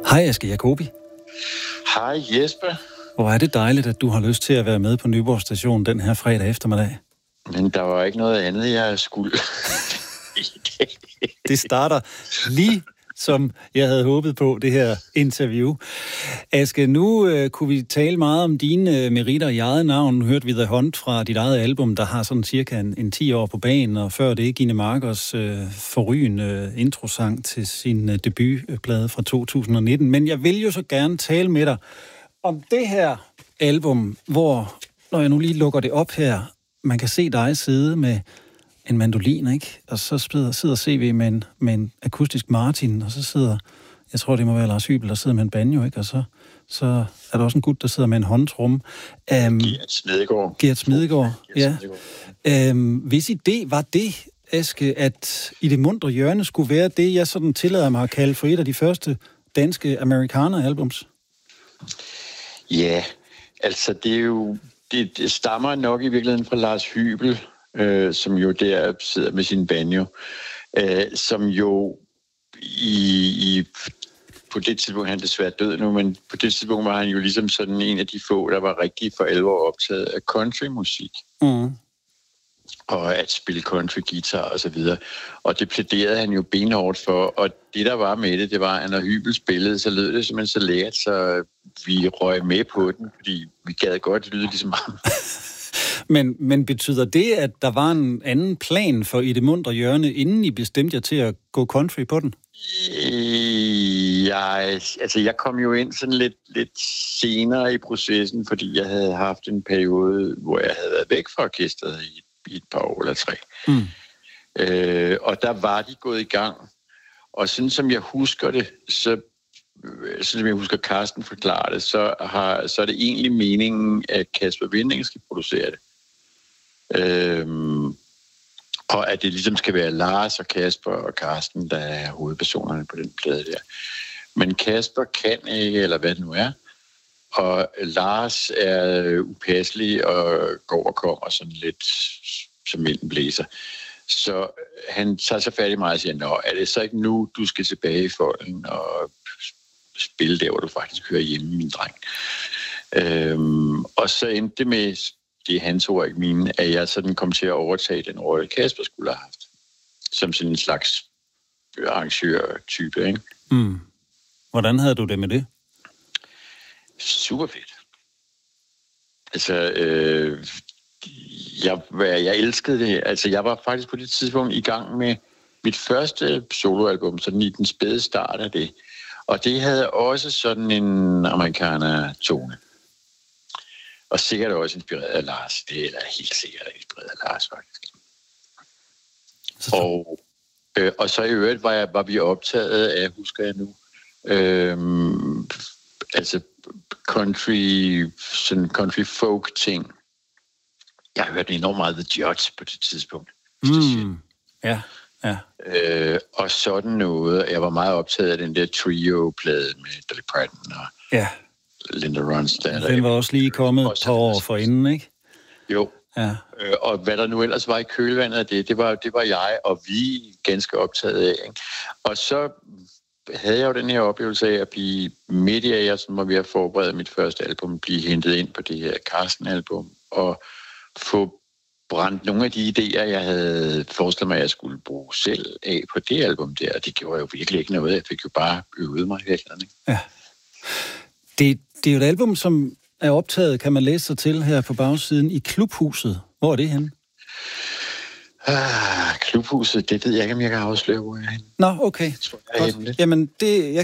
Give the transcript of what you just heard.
Hej Aske Jacobi. Hej Jesper. Hvor er det dejligt, at du har lyst til at være med på Nyborg Station den her fredag eftermiddag. Men der var ikke noget andet, jeg skulle. Det starter lige som jeg havde håbet på, det her interview. Aske, nu kunne vi tale meget om dine meritter i eget navn. Nu hørte vi The Hunt fra dit eget album, der har sådan cirka en 10 år på banen, og før det Gine Markers forrygende introsang til sin debutplade fra 2019. Men jeg vil jo så gerne tale med dig om det her album, hvor, når jeg nu lige lukker det op her, man kan se dig sidde med en mandolin, ikke? Og så sidder CV med en akustisk Martin, og så sidder, jeg tror det må være Lars Hybel, der sidder med en banjo, ikke? Og så er der også en gut, der sidder med en håndtrum. Gert Smedegaard. Ja. Hvis idé var det, Aske, at I det muntre hjørne skulle være det, jeg sådan tillader mig at kalde for et af de første danske amerikaner-albums? Ja, altså det er jo, det stammer nok i virkeligheden fra Lars Hybel, som jo der sidder med sin banjo, som jo på det tidspunkt, han er desværre død nu, men på det tidspunkt var han jo ligesom sådan en af de få, der var rigtig for alvor optaget af countrymusik. Mm. Og at spille country-guitar og så videre. Og det plæderede han jo benhårdt for, og det der var med det var, at når Hybel spillede, så lød det simpelthen så lært, så vi røg med på den, fordi vi gad godt lyde ligesom ham. Men betyder det, at der var en anden plan for I det muntre hjørne, inden I bestemte jer til at gå country på den? Jeg kom jo ind sådan lidt senere i processen, fordi jeg havde haft en periode, hvor jeg havde været væk fra orkestret i et par år eller 3. Mm. Og der var de gået i gang. Og sådan som jeg husker det, så som jeg husker Carsten forklare det, så er det egentlig meningen, at Kasper Winding skal producere det. Og at det ligesom skal være Lars og Kasper og Carsten, der er hovedpersonerne på den plade der. Men Kasper kan ikke, eller hvad det nu er. Og Lars er upasselig og går og kommer sådan lidt som vinden blæser. Så han tager sig fat i mig og siger, nå, er det så ikke nu, du skal tilbage i folden og spille der, hvor du faktisk hører hjemme, min dreng. Og så endte det med, det er hans ord, ikke mine, at jeg sådan kom til at overtage den rolle, Kasper skulle have haft. Som sådan en slags arrangør-type, ikke? Mm. Hvordan havde du det med det? Super fedt. Altså, jeg elskede det. Altså, jeg var faktisk på det tidspunkt i gang med mit første soloalbum, sådan i den spæde start af det. Og det havde også sådan en amerikaner-tone. Og sikkert også inspireret af Lars. Det er helt sikkert inspireret af Lars, faktisk. Og så i øvrigt var vi optaget af, husker jeg nu, altså country folk ting. Jeg har hørt enormt meget The Judge på det tidspunkt. Ja. Og sådan noget. Jeg var meget optaget af den der trio-plade med Dolly Parton og Linda Ronstadt. Den var også lige kommet et par år forinden, ikke? Jo. Ja. Og hvad der nu ellers var i kølvandet af det var jeg og vi ganske optaget af. Ikke? Og så havde jeg jo den her oplevelse af at blive midt i jeg, som var ved at forberede mit første album, blive hentet ind på det her Carsten-album, og få brændt nogle af de idéer, jeg havde forestillet mig, at jeg skulle bruge selv af på det album der. Det gjorde jo virkelig ikke noget. Jeg fik jo bare øvet mig i virkeligheden. Ja. Det er jo et album, som er optaget, kan man læse sig til her på bagsiden, i Klubhuset. Hvor er det henne? Klubhuset, det ved jeg ikke, om jeg kan afsløre, hvor jeg er henne. Nå, okay. Jamen,